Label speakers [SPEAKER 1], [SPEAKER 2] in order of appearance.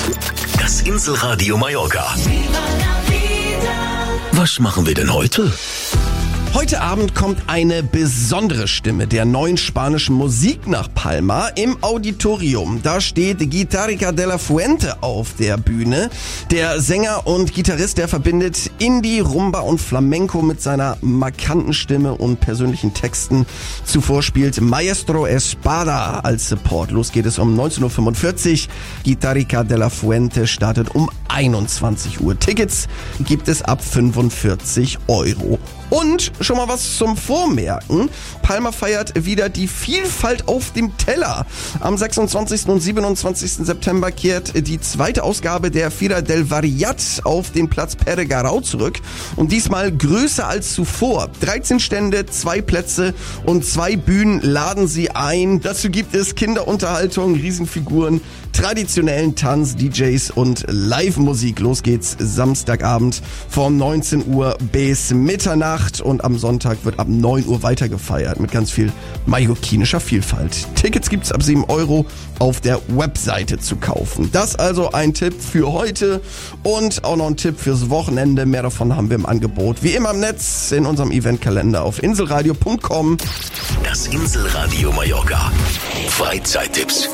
[SPEAKER 1] Das Inselradio Mallorca. Was machen wir denn heute?
[SPEAKER 2] Heute Abend kommt eine besondere Stimme der neuen spanischen Musik nach Palma im Auditorium. Da steht Guitarrica de la Fuente auf der Bühne. Der Sänger und Gitarrist, der verbindet Indie, Rumba und Flamenco mit seiner markanten Stimme und persönlichen Texten. Zuvor spielt Maestro Espada als Support. Los geht es um 19.45 Uhr. Guitarrica de la Fuente startet um 21 Uhr. Tickets gibt es ab 45 €. Und schon mal was zum Vormerken. Palma feiert wieder die Vielfalt auf dem Teller. Am 26. und 27. September kehrt die zweite Ausgabe der Fira del Variat auf den Platz Pere Garau zurück. Und diesmal größer als zuvor. 13 Stände, 2 Plätze und 2 Bühnen laden sie ein. Dazu gibt es Kinderunterhaltung, Riesenfiguren, traditionellen Tanz, DJs und Live-Musik. Los geht's Samstagabend von 19 Uhr bis Mitternacht. Und am Sonntag wird ab 9 Uhr weiter gefeiert mit ganz viel mallorquinischer Vielfalt. Tickets gibt's ab 7 € auf der Webseite zu kaufen. Das also ein Tipp für heute und auch noch ein Tipp fürs Wochenende. Mehr davon haben wir im Angebot. Wie immer im Netz in unserem Eventkalender auf inselradio.com.
[SPEAKER 1] Das Inselradio Mallorca. Freizeittipps.